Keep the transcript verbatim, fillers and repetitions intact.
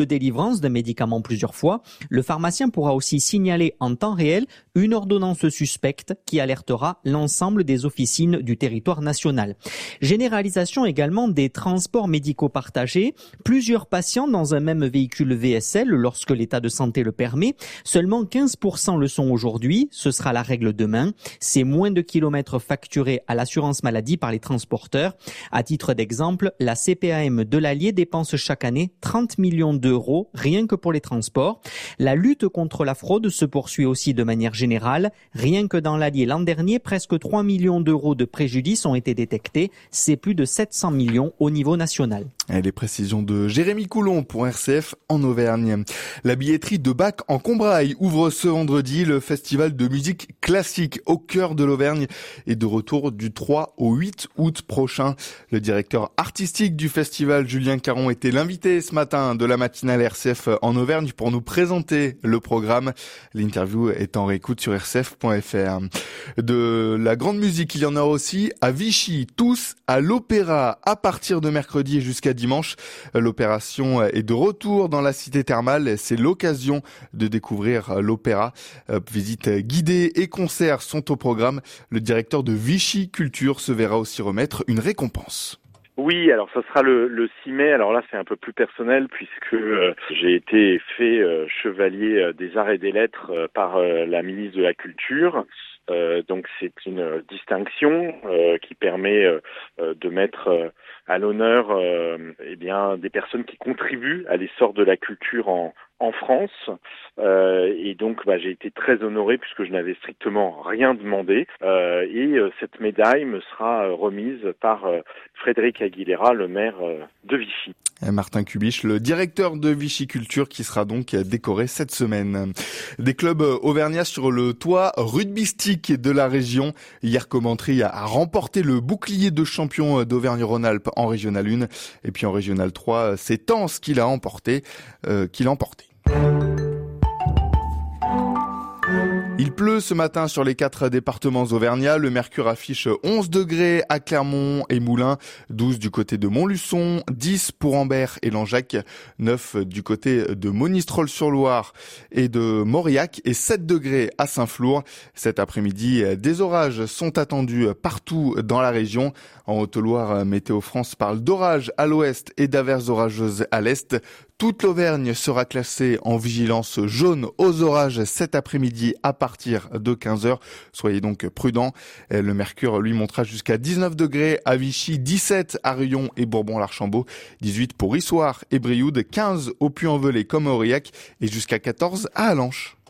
de délivrance d'un médicament plusieurs fois, le pharmacien pourra aussi signaler en temps réel une ordonnance suspecte qui alertera l'ensemble des officines du territoire national. Généralisation également des transports médicaux partagés. Plusieurs patients dans un même véhicule V S L lorsque l'état de santé le permet. Seulement quinze pour cent le sont aujourd'hui. Ce sera la règle demain. C'est moins de kilomètres facturés à l'assurance maladie par les transporteurs. À titre d'exemple, la C P A M de l'Allier dépense chaque année trente millions d'euros rien que pour les transports. La lutte contre la fraude se poursuit aussi de manière générale. Rien que dans l'Allier l'an dernier, presque trois millions d'euros de préjudices ont été détectés. C'est plus de sept cents millions au niveau national. Et les précisions de Jérémy Coulon pour R C F en Auvergne. La billetterie de Bach en Combrailles ouvre ce vendredi. Le festival de musique classique au cœur de l'Auvergne est de retour du trois au huit août prochain. Le directeur artistique du festival, Julien Caron, était l'invité ce matin de la matinale R C F en Auvergne pour nous présenter le programme. L'interview est en réécoute sur r c f point f r. De la grande musique, il y en a aussi à Vichy, tous à l'Opéra à partir de mercredi et jusqu'à dimanche. L'opération est de retour dans la cité thermale. C'est l'occasion de découvrir l'opéra. Visites guidées et concerts sont au programme. Le directeur de Vichy Culture se verra aussi remettre une récompense. Oui, alors ça sera le, le six mai. Alors là, c'est un peu plus personnel puisque euh, j'ai été fait euh, chevalier euh, des arts et des lettres euh, par euh, la ministre de la Culture. Euh, donc c'est une distinction euh, qui permet euh, de mettre euh, à l'honneur euh, eh bien des personnes qui contribuent à l'essor de la culture en en France euh, et donc bah, j'ai été très honoré puisque je n'avais strictement rien demandé euh, et euh, cette médaille me sera euh, remise par euh, Frédéric Aguilera, le maire euh, de Vichy. Et Martin Kubisch, le directeur de Vichy Culture, qui sera donc décoré cette semaine. Des clubs auvergnats sur le toit rugbystique de la région. Hier, Commentry a remporté le bouclier de champion d'Auvergne-Rhône-Alpes en Régional un. Et puis en Régional trois, c'est Tence qui l'a emporté, euh, qui l'a emporté. Il pleut ce matin sur les quatre départements auvergnats. Le mercure affiche onze degrés à Clermont et Moulins, douze du côté de Montluçon, dix pour Ambert et Langeac, neuf du côté de Monistrol-sur-Loire et de Mauriac et sept degrés à Saint-Flour. Cet après-midi, des orages sont attendus partout dans la région. En Haute-Loire, Météo France parle d'orages à l'ouest et d'averses orageuses à l'est. Toute l'Auvergne sera classée en vigilance jaune aux orages cet après-midi à partir de quinze heures. Soyez donc prudents. Le mercure, lui, montera jusqu'à dix-neuf degrés à Vichy, dix-sept à Rion et Bourbon-l'Archambault, dix-huit pour Issoire et Brioude, quinze au Puy-en-Velay comme à Aurillac et jusqu'à quatorze à Allanche.